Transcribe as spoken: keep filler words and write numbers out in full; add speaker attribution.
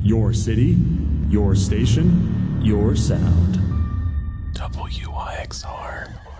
Speaker 1: Your city, your station, your sound.
Speaker 2: W I X R.